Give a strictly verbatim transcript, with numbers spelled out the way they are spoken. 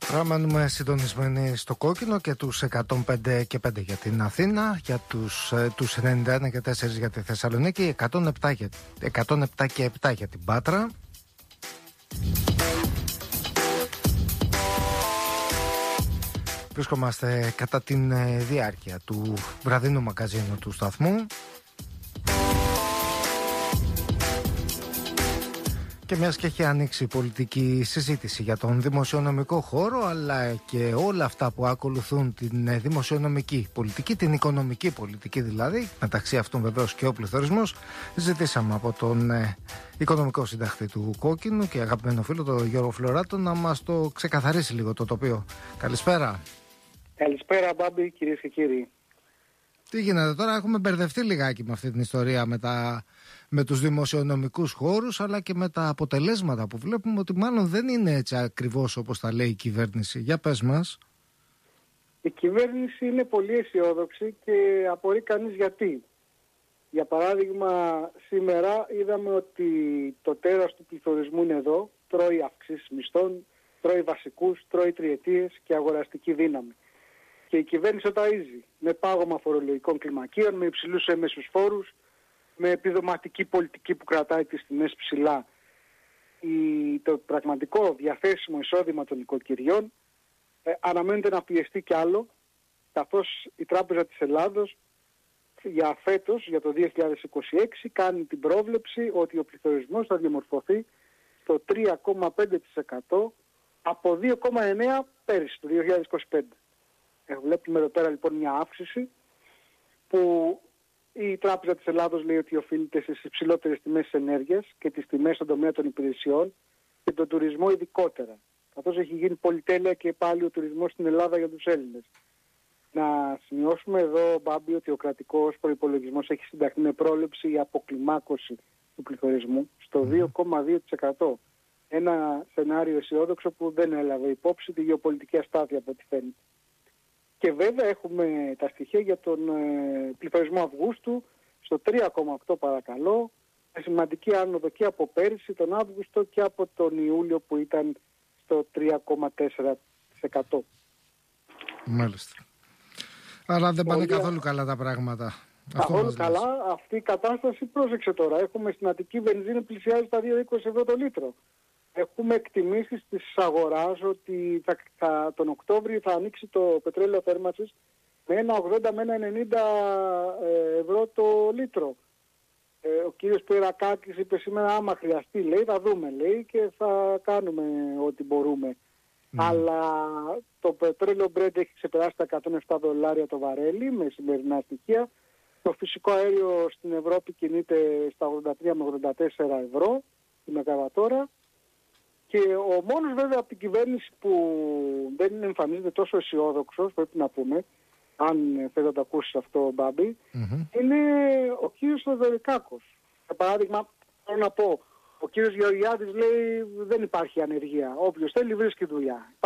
Παραμένουμε συντονισμένοι στο κόκκινο και τους εκατόν πέντε και πέντε για την Αθήνα, για τους, τους ενενήντα ένα και τέσσερα για τη Θεσσαλονίκη, εκατόν επτά, για, εκατόν επτά και επτά για την Πάτρα. Βρισκόμαστε κατά την διάρκεια του βραδινού μαγκαζίνου του σταθμού. Και μιας και έχει ανοίξει η πολιτική συζήτηση για τον δημοσιονομικό χώρο, αλλά και όλα αυτά που ακολουθούν την δημοσιονομική πολιτική, την οικονομική πολιτική δηλαδή, μεταξύ αυτών βεβαίως και ο πληθωρισμός, ζητήσαμε από τον ε, οικονομικό συντακτή του Κόκκινου και αγαπημένο φίλο, τον Γιώργο Φλωράτο, να μας το ξεκαθαρίσει λίγο το τοπίο. Καλησπέρα. Καλησπέρα, Μπάμπη, κυρίες και κύριοι. Τι γίνεται τώρα, έχουμε μπερδευτεί λιγάκι με αυτή την ιστορία με, τα, με τους δημοσιονομικούς χώρους, αλλά και με τα αποτελέσματα που βλέπουμε ότι μάλλον δεν είναι έτσι ακριβώς όπως τα λέει η κυβέρνηση. Για πες μας. Η κυβέρνηση είναι πολύ αισιόδοξη και απορεί κανείς γιατί. Για παράδειγμα, σήμερα είδαμε ότι το τέρας του πληθωρισμού είναι εδώ, τρώει αυξήσεις μισθών, τρώει βασικούς, τρώει τριετίες και αγοραστική δύναμη. Και η κυβέρνηση το ταΐζει με πάγωμα φορολογικών κλιμακίων, με υψηλούς έμεσους φόρους, με επιδοματική πολιτική που κρατάει τις τιμές ψηλά. Η, το πραγματικό διαθέσιμο εισόδημα των νοικοκυριών ε, αναμένεται να πιεστεί κι άλλο, καθώς η Τράπεζα της Ελλάδος για φέτος, για το δύο χιλιάδες είκοσι έξι, κάνει την πρόβλεψη ότι ο πληθωρισμός θα διαμορφωθεί στο τρία κόμμα πέντε τοις εκατό από δύο κόμμα εννέα τοις εκατό πέρυσι, το δύο χιλιάδες είκοσι πέντε. Βλέπουμε εδώ πέρα λοιπόν μια αύξηση που η Τράπεζα της Ελλάδος λέει ότι οφείλεται στις υψηλότερες τιμές της ενέργειας και τις τιμές στον τομέα των υπηρεσιών και τον τουρισμό ειδικότερα. Καθώς έχει γίνει πολυτέλεια και πάλι ο τουρισμός στην Ελλάδα για τους Έλληνες. Να σημειώσουμε εδώ, Μπάμπη, ότι ο κρατικός προϋπολογισμός έχει συνταχθεί με πρόληψη η αποκλιμάκωση του πληθωρισμού στο δύο κόμμα δύο τοις εκατό. Ένα σενάριο αισιόδοξο που δεν έλαβε υπόψη τη γεωπολιτική αστάθεια από ό,τι φαίνεται. Και βέβαια έχουμε τα στοιχεία για τον ε, πληθωρισμό Αυγούστου στο τρία κόμμα οκτώ παρακαλώ, με σημαντική άνοδο και από πέρυσι τον Αύγουστο και από τον Ιούλιο που ήταν στο τρία κόμμα τέσσερα τοις εκατό. Μάλιστα. Άρα δεν πάνε Πολύ... καθόλου καλά τα πράγματα. Καθόλου καλά. Αυτή η κατάσταση, πρόσεξε τώρα, έχουμε στην Αττική βενζίνη πλησιάζει στα δύο είκοσι ευρώ το λίτρο. Έχουμε εκτιμήσεις της αγοράς ότι θα, θα, τον Οκτώβριο θα ανοίξει το πετρέλαιο θέρμανσης με ένα ογδόντα με ένα ενενήντα ευρώ το λίτρο. Ε, ο κύριος Πυρακάκης είπε σήμερα άμα χρειαστεί, λέει, θα δούμε, λέει, και θα κάνουμε ό,τι μπορούμε. Mm. Αλλά το πετρέλαιο Brent έχει ξεπεράσει τα εκατόν επτά δολάρια το βαρέλι με σημερινά στοιχεία. Το φυσικό αέριο στην Ευρώπη κινείται στα ογδόντα τρία με ογδόντα τέσσερα ευρώ τη μεγαβατόρα. Και ο μόνος βέβαια από την κυβέρνηση που δεν εμφανίζεται τόσο αισιόδοξος, πρέπει να πούμε, αν θες να το ακούσεις αυτό, Μπάμπη, mm-hmm. είναι ο κύριος Θεοδωρικάκος. Για παράδειγμα, θέλω να πω, ο κύριος Γεωργιάδης λέει δεν υπάρχει ανεργία. Όποιος θέλει βρίσκει δουλειά.